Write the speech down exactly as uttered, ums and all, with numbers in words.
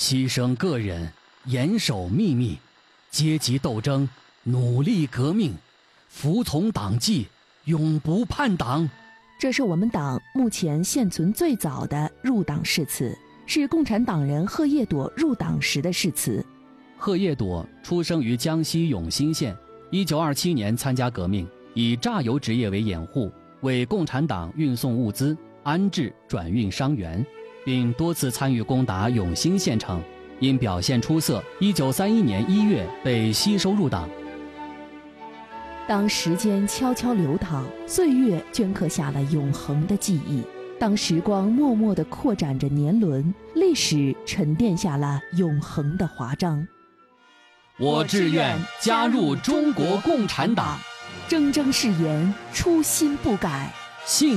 牺牲个人，严守秘密，阶级斗争，努力革命，服从党纪，永不叛党。 这是我们党目前现存最早的入党誓词，是共产党人贺叶朵入党时的誓词。 贺叶朵出生于江西永兴县，一九二七年参加革命，以榨油职业为掩护，为共产党运送物资、安置转运伤员，并多次参与攻打永兴县城。因表现出色，一九三一年一月被吸收入党。 当时间悄悄流淌，岁月镌刻下了永恒的记忆；当时光默默地扩展着年轮，历史沉淀下了永恒的华章。 我志愿加入中国共产党， 铮铮誓言，初心不改。 信